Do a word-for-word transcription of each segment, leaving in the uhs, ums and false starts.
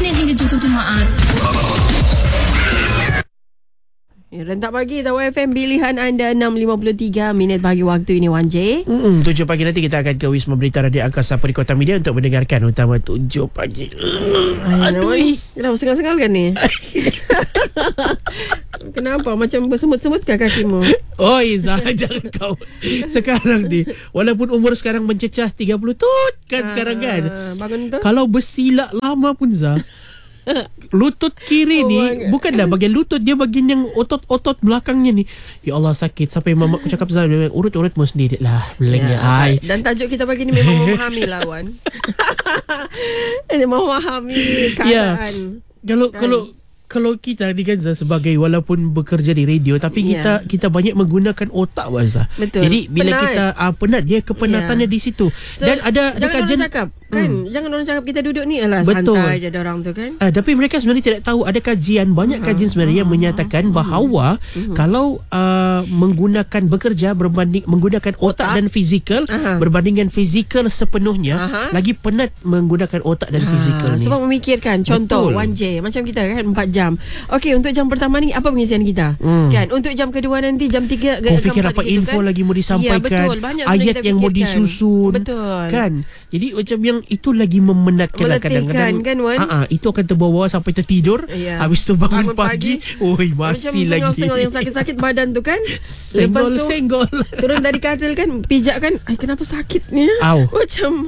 Isnin hingga Jumaat. Ya, rentak pagi Tawar F M, pilihan anda enam lima puluh tiga minit bagi waktu ini Wan J. Mm, tujuh pagi nanti kita akan ke Wisma Berita Radio Angkasa Perikota Media untuk mendengarkan utama tujuh pagi. Aduh, kenapa sengal-sengal kan ni? Kenapa macam bersemut-semut kah kakimu? Oi Zah, jangan kau. Sekarang ni walaupun umur sekarang mencecah tiga puluh tut kan, ah, sekarang kan, bangun tu kalau bersilak lama pun Zah, lutut kiri oh ni bukanlah bagian lutut, dia bagian yang otot-otot belakangnya ni, ya Allah sakit. Sampai mama aku cakap Zah, urut-urutmu sendiri lah belengnya. Ya, ai. dan tajuk kita pagi ni memang memahami lawan. Ini memahami keadaan. Ya, kalau kan? kalau kalau kita di Gaza sebagai walaupun bekerja di radio, tapi Ya. kita kita banyak menggunakan otak Wazah. Betul. Jadi bila Penat. kita uh, penat, dia kepenatannya Ya. di situ. So, Dan ada ada jangan kajian orang cakap kan, hmm. jangan orang cakap kita duduk ni alah Betul. santai je ada orang tu kan. Uh, tapi mereka sebenarnya tidak tahu, ada kajian, banyak uh-huh. kajian sebenarnya yang menyatakan uh-huh. bahawa uh-huh. kalau uh, menggunakan bekerja berbanding menggunakan otak, otak dan fizikal uh-huh. berbandingkan fizikal sepenuhnya, uh-huh. lagi penat menggunakan otak dan uh, fizikal ni. Sebab memikirkan, contoh Betul. Wan J macam kita kan empat jam. Okey, untuk jam pertama ni apa pengisian kita? Hmm. Kan, untuk jam kedua nanti jam tiga kau fikir apa gitu, info kan? lagi mau disampaikan, ya, betul. Banyak ayat yang mau fikirkan. disusun. Betul. Kan? Jadi macam yang itu lagi memenatkan lah kadang-kadang kan, Wan? uh-uh, itu akan terbawa sampai tertidur. Ya. Habis tu bangun, bangun pagi, pagi oi masih macam lagi senggol-senggol yang sakit-sakit badan tu kan. senggol, Lepas tu senggol. turun dari katil kan, pijak kan, ay kenapa sakit ni? Au. Macam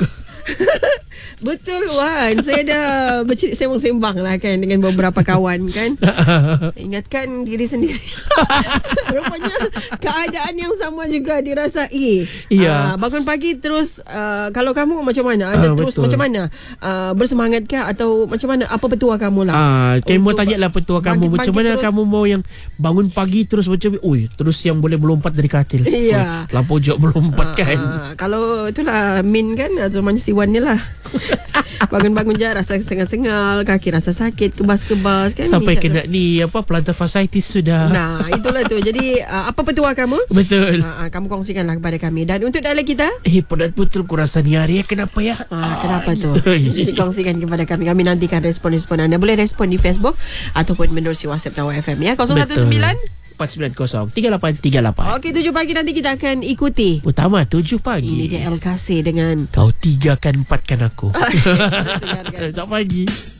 betul Wan, saya dah bercerita sembang-sembang lah kan dengan beberapa kawan kan. Ingatkan diri sendiri. Rupanya keadaan yang sama juga dirasai. Ya. uh, Bangun pagi terus, uh, kalau kamu macam mana? Anda Ah, terus betul. macam mana? Uh, bersemangat kah atau macam mana? Apa petua kamu lah? Ah, kamu mau Untuk tanya lah petua kamu, bangkit- macam bangkit mana terus. kamu mau yang bangun pagi terus macam oi terus yang boleh melompat dari katil. Ya. Lampau jauh melompat Ah, kan. ah, kalau itulah Min kan, atau manusia Wan ni lah. Bangun-bangun je rasa sengal-sengal, kaki rasa sakit, kebas-kebas kan. Sampai Bijak kena ni apa plantar fasciitis sudah. Nah, itulah tu. Jadi uh, apa petua kamu? Betul. Uh, uh, kamu kongsikanlah kepada kami. Dan untuk dialog kita, Eh penat betul ku rasa ni hari ya, kenapa ya? uh, kenapa tu? gitu. Kongsikan kepada kami. Kami nantikan respon-respon anda. Boleh respon di Facebook ataupun menerusi WhatsApp Tawar F M ya. kosong satu sembilan empat sembilan kosong tiga lapan tiga lapan. Okey, tujuh pagi nanti kita akan ikuti. Utama tujuh pagi. Ini dia El Kasih dengan Kau tigakan empatkan aku. Dengarkan. Sejak pagi.